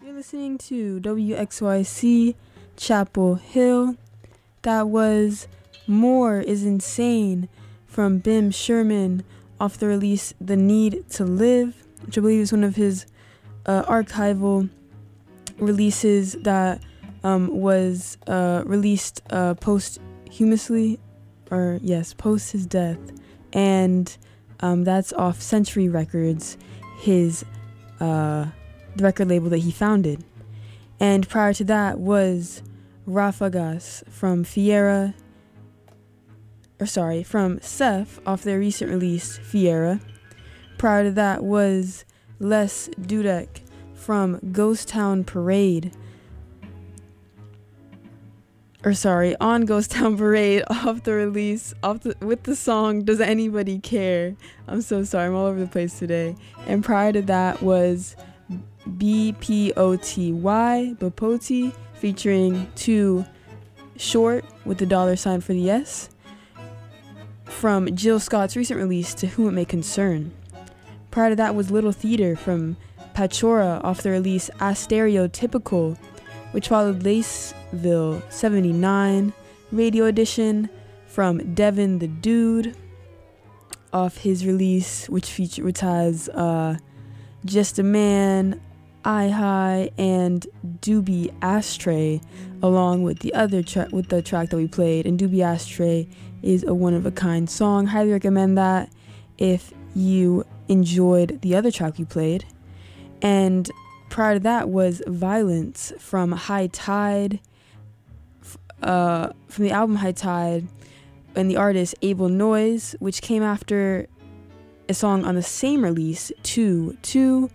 You're listening to WXYC Chapel Hill. That was More is Insane from Bim Sherman off the release The Need to Live, which I believe is one of his archival releases that was released posthumously, or yes, post his death. And that's off Century Records, the record label that he founded. And prior to that was Ráfagas from from Ceph off their recent release Fiera. Prior to that was Les Dudek from Ghost Town Parade. On Ghost Town Parade off the release with the song Does Anybody Care? I'm so sorry, I'm all over the place today. And prior to that was Bpotty featuring Too Short with the $ for the S from Jill Scott's recent release To Whom It May Concern. Prior to that was Little Theater from Pachora off the release Astereotypical, which followed Laceville 79 radio edition from Devin the Dude off his release, which has Just a Man, I High, and Doobie Ashtray, along with the other track that we played. And Doobie Ashtray is a one-of-a-kind song. Highly recommend that if you enjoyed the other track we played. And prior to that was Violence from High Tide, from the album High Tide, and the artist Able Noise, which came after a song on the same release, TOTWO.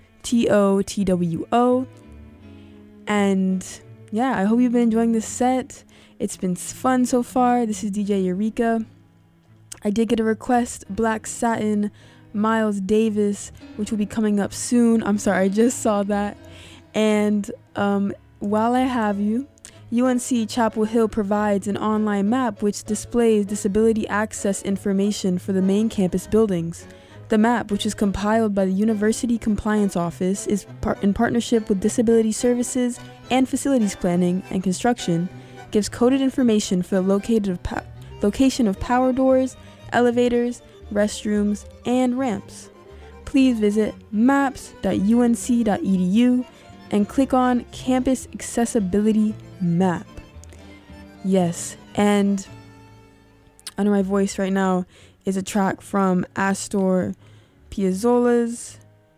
And yeah, I hope you've been enjoying this set. It's been fun so far. This is DJ Eureka. I did get a request, Black Satin, Miles Davis, which will be coming up soon. I'm sorry, I just saw that. And while I have you, UNC Chapel Hill provides an online map which displays disability access information for the main campus buildings. The map, which is compiled by the University Compliance Office, is in partnership with Disability Services and Facilities Planning and Construction, gives coded information for the location of power doors, elevators, restrooms, and ramps. Please visit maps.unc.edu and click on Campus Accessibility Map. Yes, and under my voice right now is a track from Astor Piazzolla's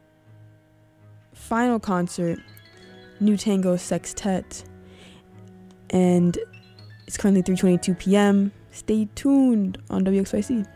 final concert, New Tango Sextet, and it's currently 3:22 p.m. Stay tuned on WXYC.